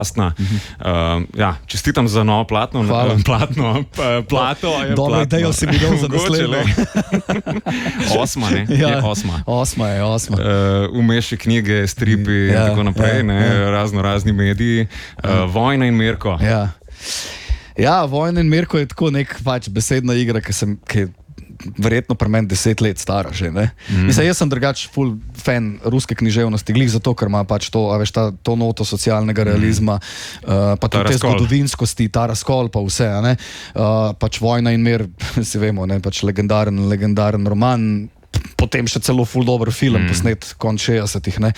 Čestitam za novo platno. Plato. Dobro idejo si mi dal za naslednjo. Osma, ne? Ja, osma je. Vmeši knjige, stripi in tako naprej, razni mediji. Vojna in Mirko. Ja, Vojna in Mirko je tako nek pač besedna igra, ki je verjetno pri meni 10 let stara že, ne? Mislim, jaz sem drugač full fan ruske književnosti, glih zato, ker ima pač to, a veš, to noto socialnega realizma, pa tudi te zgodovinskosti, ta razkol pa vse, a ne? Pač Vojna in mir, si vemo, ne, pač legendaren roman, potem še celo full dober film posnet konc 60-ih, ne?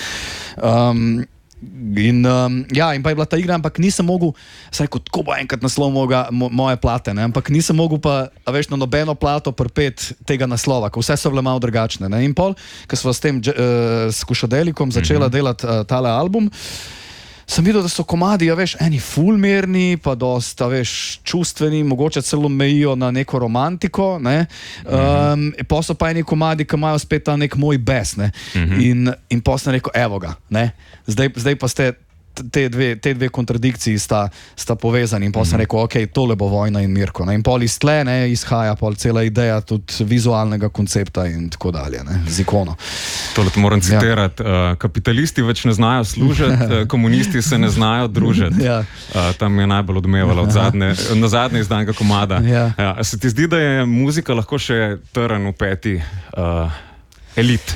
In pa je bila ta igra, ampak nisem mogel, saj kot ko bo enkrat naslov moje plate, ne? Ampak nisem mogel pa, a veš, na nobeno plato pripet tega naslova, ko vse so bile malo drugačne, ne? In pol, ko sva s tem s Kušadelikom začela delati tale album, sem videl, da so komadi, a veš, eni ful mirni, pa dosta, veš, čustveni, mogoče celo mejijo na neko romantiko, ne? Pa so pa eni komadi, ki imajo spet ta nek moj bes, ne? In pa sem rekel, evo ga, ne? Zdaj pa ste te dve kontradikciji sta povezani in pa sem rekel, ok, tole bo Vojna in Mirko, ne? In pol iz tle, ne, izhaja pol cela ideja tudi vizualnega koncepta in tako dalje, ne, z ikono. Tole moram citirati, kapitalisti več ne znajo služiti, komunisti se ne znajo družiti. Tam je najbolj odmevalo na zadnje izdanega komada. Se ti zdi, da je muzika lahko še trn v peti elit?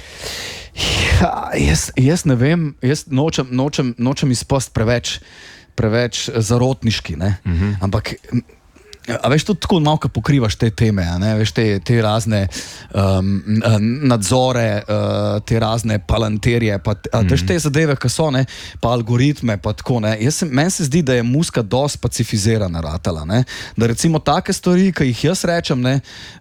Jaz ne vem, jaz nočem izpasti preveč zarotniški, ne? Ampak, a veš, tudi tako malo pokrivaš te teme, ne? Veš, te razne nadzore, te razne palanterije, pa te zadeve, ki so, ne? Pa algoritme, pa tako, ne? Meni se zdi, da je muzika dosti pacifizirana ratala, ne? Da recimo take stvari, ki jih jaz rečem, ne,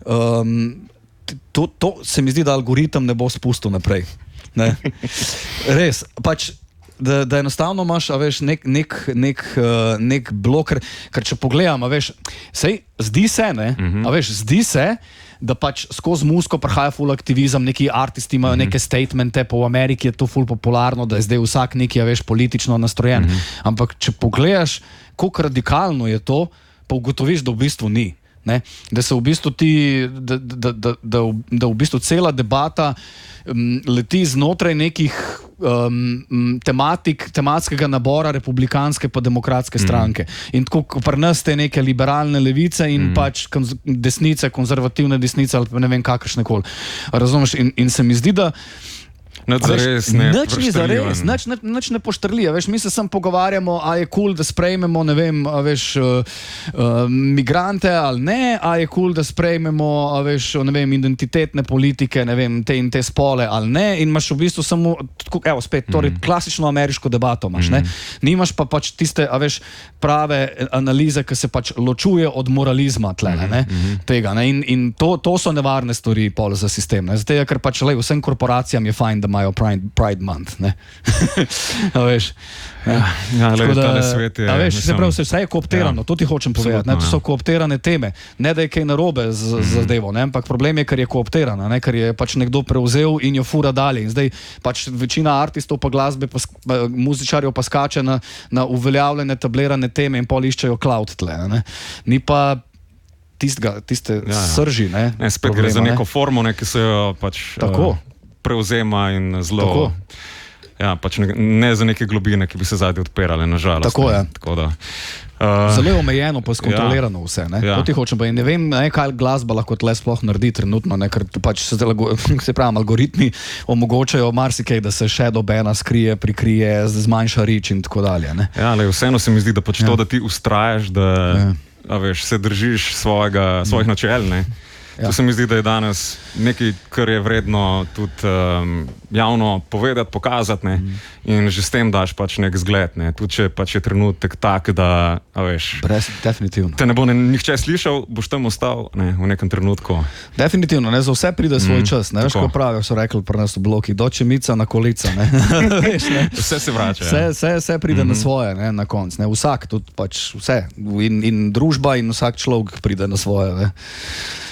to se mi zdi, da algoritem ne bo spustil naprej. Ne? Res, pač, da enostavno imaš, a veš, nek blok, ker če pogledam, a veš, sej, zdi se, ne, a veš, zdi se, da pač skozi muziko prihaja ful aktivizem, neki artisti imajo neke statemente, pa v Ameriki je to ful popularno, da je zdaj vsak neki, a veš, politično nastrojen. Ampak če pogledaš, koliko radikalno je to, pa ugotoviš, da v bistvu ni. Ne? Da se v bistvu da v bistvu cela debata leti znotraj nekih tematskega nabora republikanske pa demokratske stranke. In tako, ko pri nas te neke liberalne levice in pač desnice, konzervativne desnice ali ne vem kakršne koli. Razumeš? In se mi zdi, da Nič ne poštrli, veš, mi se sem pogovarjamo, a je cool, da sprejmemo, ne vem, a veš, migrante ali ne, a je cool, da sprejmemo, a veš, ne vem, identitetne politike, ne vem, te in te spole ali ne, in imaš v bistvu samo, evo, spet, torej klasično ameriško debato imaš, ne, nimaš pa pač tiste, a veš, prave analize, ki se pač ločuje od moralizma tlele, ne, tega, ne, in to so nevarne stvari pol za sistem, ne, zato je, ker pač, lej, vsem korporacijam je fajn, da imajo Pride Month, ne. A veš. Tale svet je... A veš, se pravi, vse je kooptirano, to ti hočem povedati, ne, to so kooptirane teme. Ne, da je kaj narobe z zadevo, ne, ampak problem je, ker je kooptirana, ne, ker je pač nekdo prevzel in jo fura dalje. In zdaj pač večina artistov pa glasbe, muzičarjev pa skače na uveljavljene, tablirane teme in pol iščejo cloud tle, ne. Ni pa tiste srži, ne. Ne, spet gre za neko formo, ne, ki se jo pač... Tako. Prevzema in zelo... Ja, pač ne za neke globine, ki bi se zadnje odpirale, nažalost. Tako je. Tako da... Zelo omejeno, pa skontrolirano vse, ne. To ti hočem, pa in ne vem, kaj glasba lahko tle sploh naredi trenutno, ne, ker pač se pravim, algoritmi omogočajo marsikaj, da se še dobena skrije, prikrije, zmanjša rič in tako dalje, ne. Ja, le vseeno se mi zdi, da pač to, da ti ustrajaš, da, a veš, se držiš svojih načel, ne. To se mi zdi, da je danes nekaj, kar je vredno tudi javno povedati, pokazati, ne? In že s tem daš pač nek zgled, ne? Tudi če pač je trenutek tak, da, a veš, definitivno. Te ne bo nihče slišal, boš tam ostal, ne, v nekem trenutku. Definitivno, ne, za vse pride svoj čas, ne, veš, ko pravijo, so rekli pri nas v bloki, doče mica na kolica, ne, veš, ne. Vse se vrača, Vse pride na svoje, ne, na konc, ne, vsak, tudi pač vse, in družba in vsak človek pride na svoje, ne.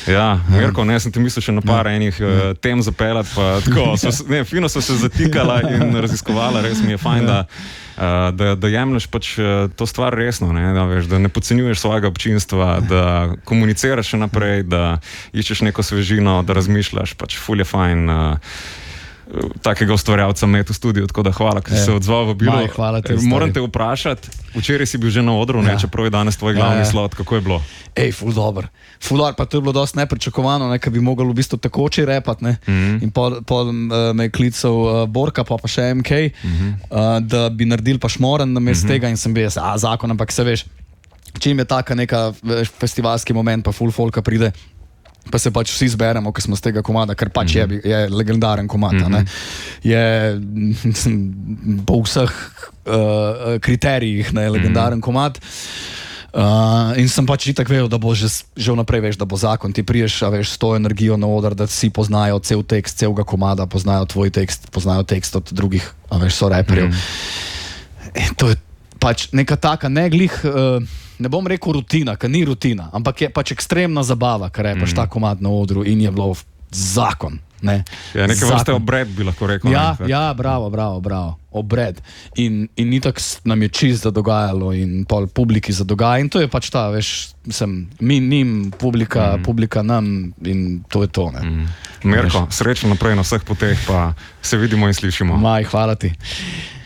Ja, Mirko, ne, sem ti mislil še na par enih tem zapeljati, pa tako, fino so se zatikala in raziskovala, res mi je fajn, da jemlješ pač to stvar resno, ne, da ne podcenjuješ svojega občinstva, da komuniciraš še naprej, da iščeš neko svežino, da razmišljaš, pač ful je fajn takega ustvarjalca imeti v studiu, tako da hvala, ker si se odzval v bilo. Moram te vprašati, včeraj si bil že na odru, čeprav je danes tvoj glavni slot, kako je bilo? Ful dobro, pa to je bilo dosti nepričakovano, ker bi mogel v bistvu takoči repati, in pol me je klical Borka, pa še MK, da bi naredil pa šmoren namest tega in sem bil zakon, ampak se veš, čim je taka neka festivalski moment, pa ful folka pride, pa se pač vsi zberemo, ker smo z tega komada, ker pač je legendaren komad, je po vseh kriterijih legendaren komad. In sem pač itak vedel, da bo že vnaprej, veš, da bo zakon, ti priješ, veš, s to energijo na oder, da si poznajo cel tekst, celega komada, poznajo tvoj tekst, poznajo tekst od drugih, veš, so raperjev. To je pač neka taka, ne glih, ne bom rekel rutina, ker ni rutina, ampak je pač ekstremna zabava, ker je pač ta komad na odru in je bilo zakon. Ja, nekaj vrste obred bi lahko rekel. Ja, bravo, obred. In ni tako nam je čisto dogajalo in pol publiki zadogaja in to je pač ta, veš, mi njim, publika nam in to je to. Mirko, srečno naprej na vseh poteh, pa se vidimo in slišimo. Hvala ti.